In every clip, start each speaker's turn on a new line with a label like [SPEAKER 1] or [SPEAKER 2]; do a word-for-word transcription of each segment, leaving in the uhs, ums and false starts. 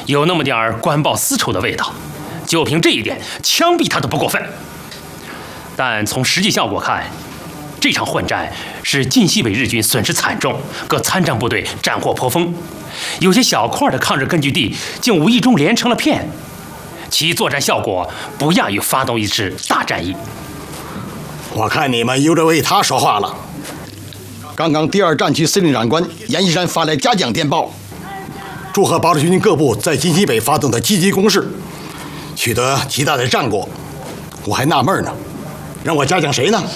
[SPEAKER 1] 有那么点儿官报私仇的味道。就凭这一点，枪毙他都不过分。但从实际效果看，这场混战是晋西北日军损失惨重，各参战部队战祸颇丰，有些小块的抗日根据地竟无意中连成了片，其作战效果不亚于发动一次大战役。
[SPEAKER 2] 我看你们有着为他说话了。刚刚第二战区司令长官阎锡山发来嘉奖电报，祝贺保路军各部在晋西北发动的积极攻势，取得极大的战果。我还纳闷呢，让我嘉奖谁呢？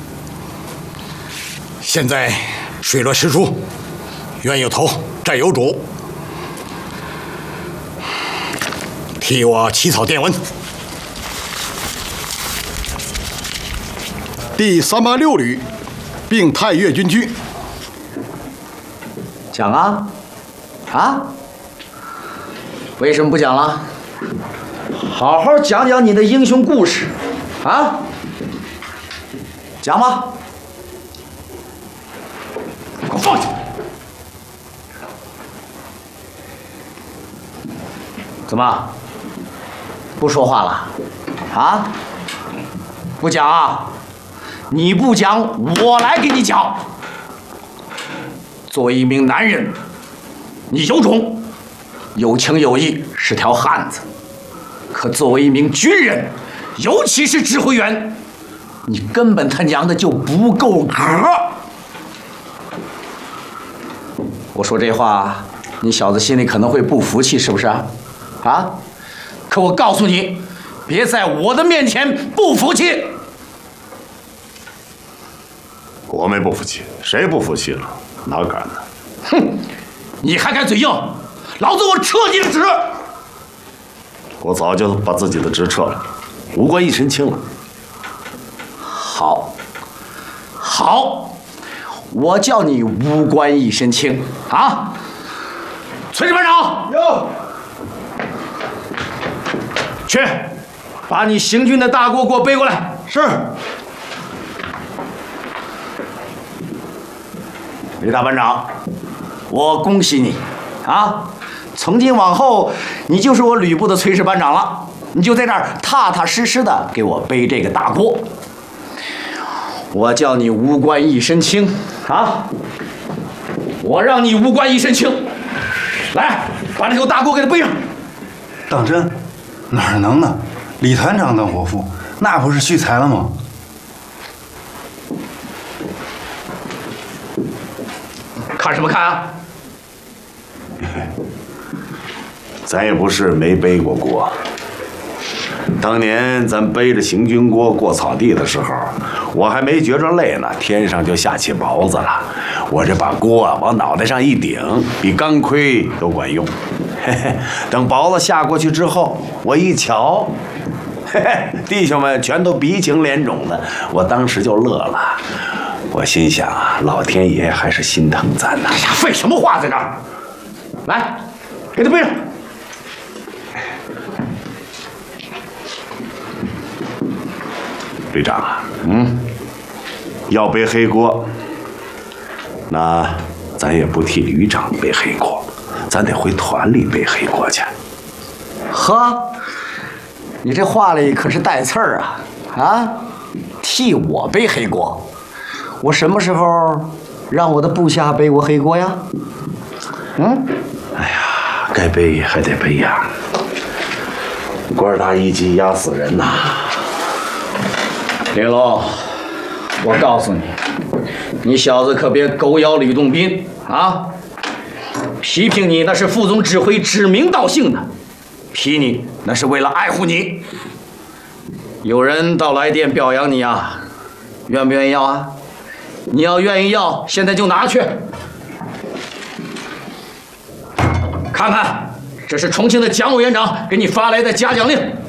[SPEAKER 2] 现在水落石出，冤有头，债有主，替我起草电文。第三八六旅并太岳军区。
[SPEAKER 3] 讲啊，啊？为什么不讲了？好好讲讲你的英雄故事，啊？讲吧。给我放下！怎么？不说话了？啊？不讲啊？你不讲，我来给你讲。作为一名男人，你有种，有情有义，是条汉子。可作为一名军人，尤其是指挥员，你根本他娘的就不够格。我说这话，你小子心里可能会不服气，是不是啊？啊？可我告诉你，别在我的面前不服气。
[SPEAKER 4] 我没不服气，谁不服气了？哪敢呢？
[SPEAKER 3] 哼！你还敢嘴硬？老子我撤你的职！
[SPEAKER 4] 我早就把自己的职撤了，无官一身轻了。
[SPEAKER 3] 好，好，我叫你无官一身轻啊！炊事班长，
[SPEAKER 2] 有。
[SPEAKER 3] 去，把你行军的大锅给我背过来。
[SPEAKER 2] 是。
[SPEAKER 3] 李大班长，我恭喜你啊！从今往后，你就是我旅部的炊事班长了。你就在这儿踏踏实实的给我背这个大锅。我叫你无官一身轻啊！我让你无官一身轻。来，把这口大锅给他背上。
[SPEAKER 5] 当真？哪儿能呢？李团长当伙夫，那不是蓄财了吗？
[SPEAKER 3] 看什么看啊？
[SPEAKER 4] 咱也不是没背过锅。当年咱背着行军锅过草地的时候，我还没觉着累呢，天上就下起雹子了。我这把锅啊往脑袋上一顶，比钢盔都管用。嘿嘿，等雹子下过去之后，我一瞧，嘿嘿，弟兄们全都鼻青脸肿的，我当时就乐了。我心想啊，老天爷还是心疼咱呐！
[SPEAKER 3] 哎呀，废什么话在这儿？来，给他背上。
[SPEAKER 4] 旅长啊，嗯，要背黑锅，那咱也不替旅长背黑锅，咱得回团里背黑锅去。
[SPEAKER 3] 呵，你这话里可是带刺儿啊！啊，替我背黑锅。我什么时候让我的部下背过黑锅呀？嗯，
[SPEAKER 4] 哎呀，该背还得背呀！官大一级压死人呐！
[SPEAKER 3] 玲珑，我告诉你，你小子可别狗咬吕洞宾啊！批评你那是副总指挥指名道姓的，批你那是为了爱护你。有人到来电表扬你啊，愿不愿意要啊？你要愿意要，现在就拿去。看看，这是重庆的蒋委员长给你发来的嘉奖令。